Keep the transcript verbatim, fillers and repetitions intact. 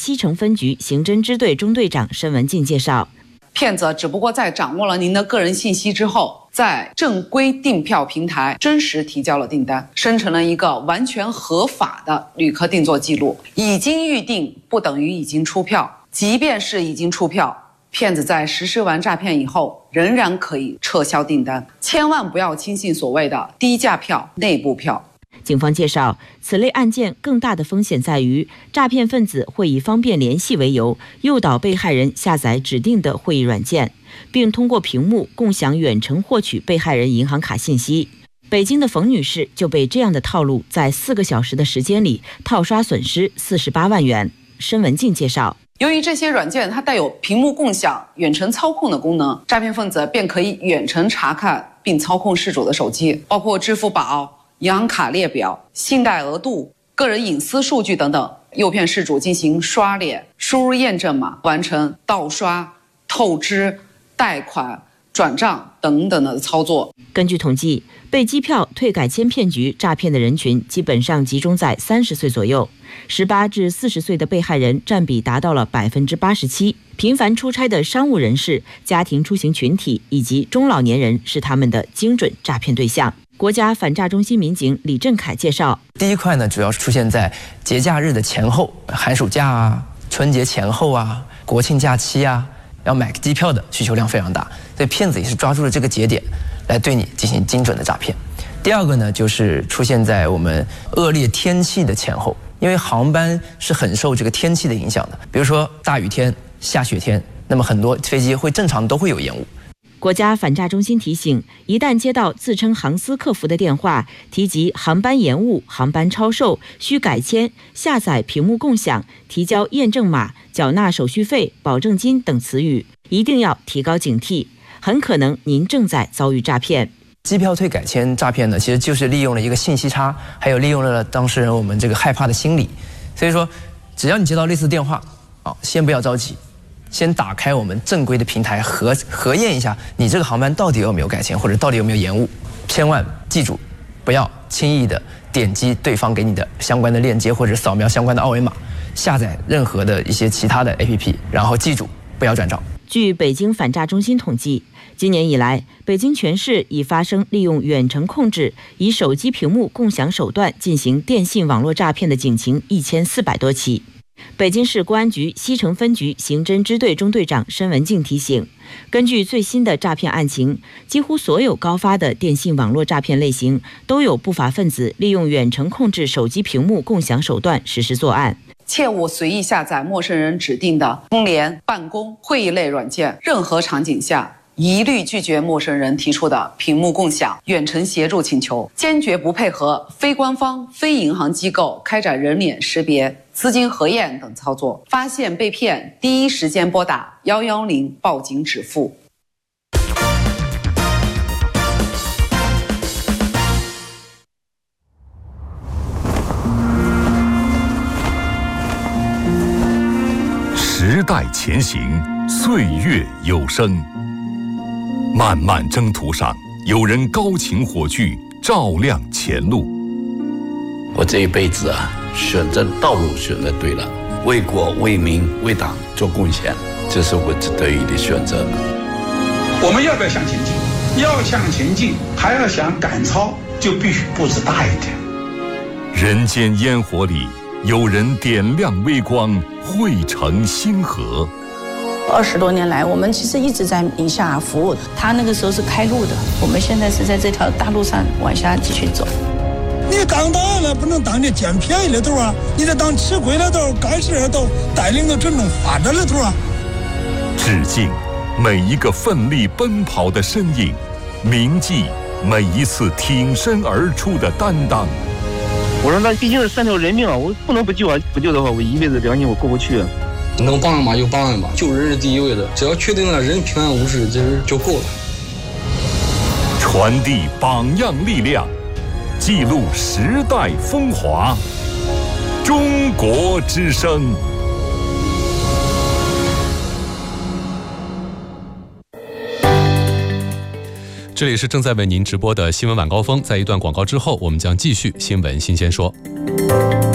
西城分局刑侦支队中队长申文静介绍， 骗子只不过在掌握了您的个人信息之后，在正规订票平台真实提交了订单，生成了一个完全合法的旅客订座记录。已经预订不等于已经出票，即便是已经出票，骗子在实施完诈骗以后，仍然可以撤销订单。千万不要轻信所谓的低价票、内部票。 警方介绍，此类案件更大的风险在于，诈骗分子会以方便联系为由，诱导被害人下载指定的会议软件，并通过屏幕共享远程获取被害人银行卡信息。北京的冯女士就被这样的套路在四个小时的时间里套刷损失四十八万元。申文静介绍， 由于这些软件它带有屏幕共享、远程操控的功能，诈骗分子便可以远程查看并操控事主的手机，包括支付宝、银行卡列表、信贷额度、个人隐私数据等等，诱骗事主进行刷脸、输入验证码、完成盗刷、透支、贷款、转账等等的操作。 根据统计，被机票退改签骗局诈骗的人群基本上集中在三十岁左右，十八至四十岁的被害人占比达到了百分之八十七。频繁出差的商务人士、家庭出行群体以及中老年人是他们的精准诈骗对象。国家反诈中心民警李振凯介绍， 第一块呢，主要是出现在节假日的前后，寒暑假啊、春节前后啊、国庆假期啊，要买机票的需求量非常大，所以骗子也是抓住了这个节点来对你进行精准的诈骗。第二个呢，就是出现在我们恶劣天气的前后，因为航班是很受这个天气的影响的，比如说大雨天、下雪天，那么很多飞机会正常都会有延误。 国家反诈中心提醒，一旦接到自称航司客服的电话，提及航班延误、航班超售、需改签、下载屏幕共享、提交验证码、缴纳手续费、保证金等词语，一定要提高警惕，很可能您正在遭遇诈骗。 机票退改签诈骗呢，其实就是利用了一个信息差，还有利用了当事人我们这个害怕的心理。所以说，只要你接到类似电话，啊，先不要着急。先打开我们正规的平台核核验一下，你这个航班到底有没有改签，或者到底有没有延误。千万记住，不要轻易的点击对方给你的相关的链接，或者扫描相关的二维码，下载任何的一些其他的 A P P， 然后记住不要转账。 据北京反诈中心统计，今年以来，北京全市已发生利用远程控制、以手机屏幕共享手段进行电信网络诈骗的警情一千四百多起。北京市公安局西城分局刑侦支队中队长申文静提醒，根据最新的诈骗案情，几乎所有高发的电信网络诈骗类型都有不法分子利用远程控制手机屏幕共享手段实施作案。 切勿随意下载陌生人指定的通联、办公、会议类软件，任何场景下一律拒绝陌生人提出的屏幕共享、远程协助请求，坚决不配合非官方、非银行机构开展人脸识别、资金核验等操作。发现被骗，第一时间拨打一一零报警止付。 时代前行，岁月有声。漫漫征途上，有人高擎火炬，照亮前路。 我这一辈子啊，选择道路选择对了，为国为民为党做贡献，这是我得以的选择。 我们要不要向前进？要向前进，还要想赶超，就必须步子大一点。 人间烟火里，有人点亮微光，汇成星河。 二十多年来，我们其实一直在宁夏服务。他那个时候是开路的，我们现在是在这条大路上往下继续走。 你当大了不能当这捡便宜的头啊，你得当吃亏的头、干事的头，带领着真正发展的头啊。 致敬每一个奋力奔跑的身影，铭记每一次挺身而出的担当。 我说那毕竟是三条人命啊，我不能不救啊！不救的话，我一辈子良心我过不去啊。 能帮一把就帮一把，救人是第一位的，只要确定了人平安无事，这就够了。 传递榜样力量，记录时代风华。中国之声。 这里是正在为您直播的新闻晚高峰，在一段广告之后，我们将继续新闻新鲜说。